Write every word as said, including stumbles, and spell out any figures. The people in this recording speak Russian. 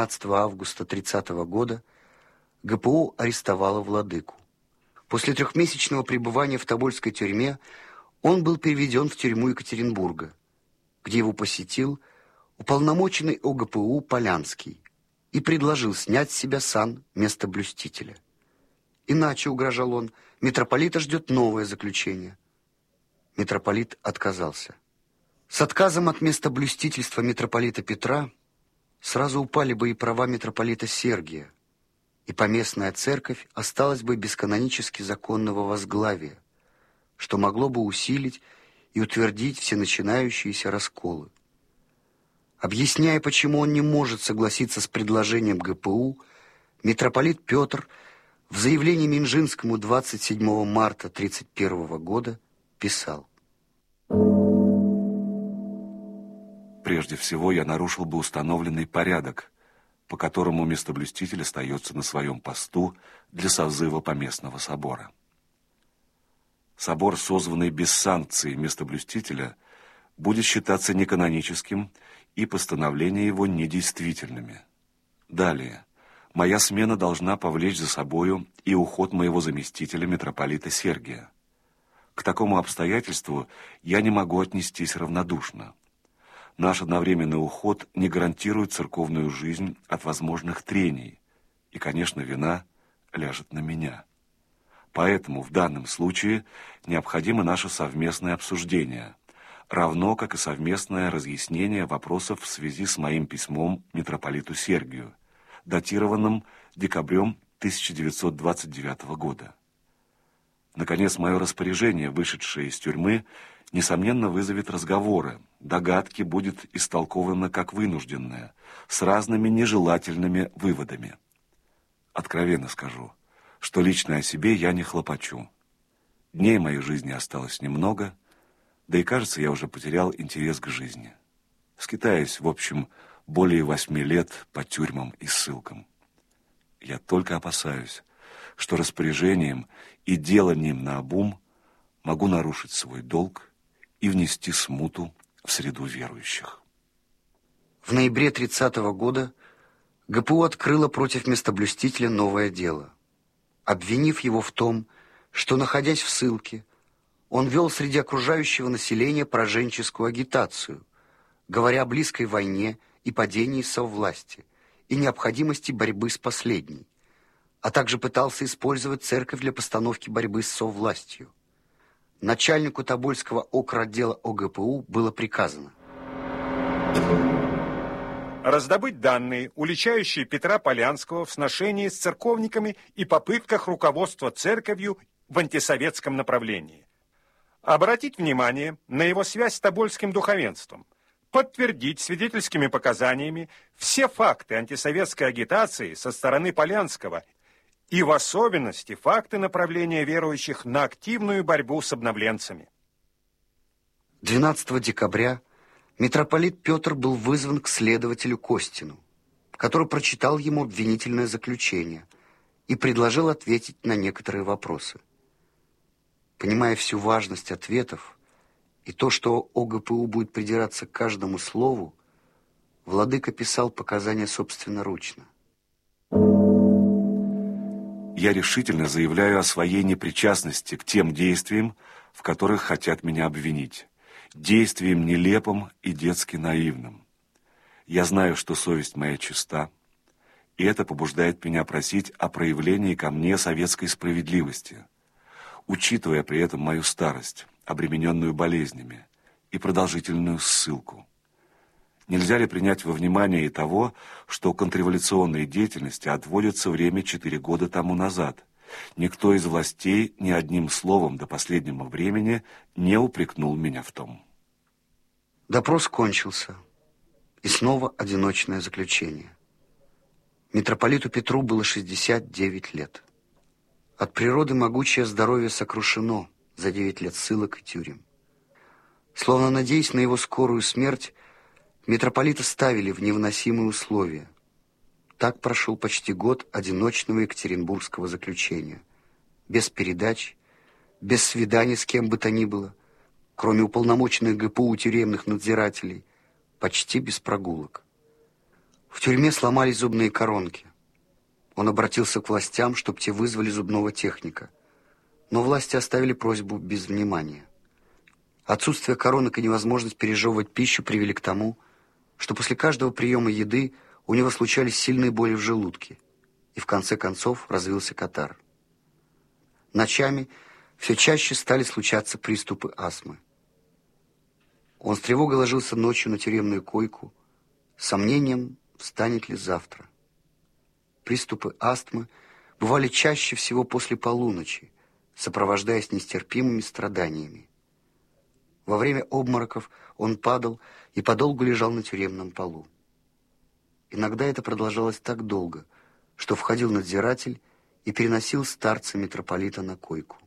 двенадцатого августа тридцатого года ГПУ арестовало владыку. После трехмесячного пребывания в Тобольской тюрьме он был переведен в тюрьму Екатеринбурга, где его посетил уполномоченный ОГПУ Полянский и предложил снять с себя сан местоблюстителя. Иначе, угрожал он, митрополита ждет новое заключение. Митрополит отказался. С отказом от местоблюстительства митрополита Петра сразу упали бы и права митрополита Сергия, и поместная церковь осталась бы без канонически законного возглавия, что могло бы усилить и утвердить все начинающиеся расколы. Объясняя, почему он не может согласиться с предложением ГПУ, митрополит Петр в заявлении Минжинскому двадцать седьмого марта тридцать первого года писал: «Прежде всего я нарушил бы установленный порядок, по которому местоблюститель остается на своем посту для созыва поместного собора. Собор, созванный без санкции местоблюстителя, будет считаться неканоническим и постановления его недействительными. Далее, моя смена должна повлечь за собою и уход моего заместителя митрополита Сергия. К такому обстоятельству я не могу отнестись равнодушно. Наш одновременный уход не гарантирует церковную жизнь от возможных трений, и, конечно, вина ляжет на меня. Поэтому в данном случае необходимо наше совместное обсуждение, равно как и совместное разъяснение вопросов в связи с моим письмом митрополиту Сергию, датированным декабрем тысяча девятьсот двадцать девятого года. Наконец, мое распоряжение, вышедшее из тюрьмы, несомненно, вызовет разговоры, догадки будет истолковано как вынужденное, с разными нежелательными выводами. Откровенно скажу, что лично о себе я не хлопочу. Дней моей жизни осталось немного, да и, кажется, я уже потерял интерес к жизни. Скитаюсь, в общем, более восьми лет по тюрьмам и ссылкам. Я только опасаюсь, что распоряжением и деланием наобум могу нарушить свой долг и внести смуту в среду верующих. В ноябре тридцатого года ГПУ открыло против местоблюстителя новое дело, обвинив его в том, что, находясь в ссылке, он вел среди окружающего населения пораженческую агитацию, говоря о близкой войне и падении соввласти и необходимости борьбы с последней, а также пытался использовать церковь для постановки борьбы с соввластью. Начальнику Тобольского окротдела ОГПУ было приказано раздобыть данные, уличающие Петра Полянского в сношении с церковниками и попытках руководства церковью в антисоветском направлении. Обратить внимание на его связь с тобольским духовенством. Подтвердить свидетельскими показаниями все факты антисоветской агитации со стороны Полянского и в особенности факты направления верующих на активную борьбу с обновленцами. двенадцатого декабря митрополит Петр был вызван к следователю Костину, который прочитал ему обвинительное заключение и предложил ответить на некоторые вопросы. Понимая всю важность ответов и то, что ОГПУ будет придираться к каждому слову, владыка писал показания собственноручно. Я решительно заявляю о своей непричастности к тем действиям, в которых хотят меня обвинить. Действиям нелепым и детски наивным. Я знаю, что совесть моя чиста, и это побуждает меня просить о проявлении ко мне советской справедливости, учитывая при этом мою старость, обремененную болезнями, и продолжительную ссылку. Нельзя ли принять во внимание и того, что контрреволюционной деятельности отводится время четыре года тому назад? Никто из властей ни одним словом до последнего времени не упрекнул меня в том. Допрос кончился, и снова одиночное заключение. Митрополиту Петру было шестьдесят девять лет. От природы могучее здоровье сокрушено за девять лет ссылок и тюрем. Словно надеясь на его скорую смерть, митрополита ставили в невыносимые условия. Так прошел почти год одиночного екатеринбургского заключения. Без передач, без свиданий с кем бы то ни было, кроме уполномоченных ГПУ тюремных надзирателей, почти без прогулок. В тюрьме сломались зубные коронки. Он обратился к властям, чтобы те вызвали зубного техника. Но власти оставили просьбу без внимания. Отсутствие коронок и невозможность пережевывать пищу привели к тому, что после каждого приема еды у него случались сильные боли в желудке, и в конце концов развился катар. Ночами все чаще стали случаться приступы астмы. Он с тревогой ложился ночью на тюремную койку, с сомнением, встанет ли завтра. Приступы астмы бывали чаще всего после полуночи, сопровождаясь нестерпимыми страданиями. Во время обмороков он падал и подолгу лежал на тюремном полу. Иногда это продолжалось так долго, что входил надзиратель и переносил старца-митрополита на койку.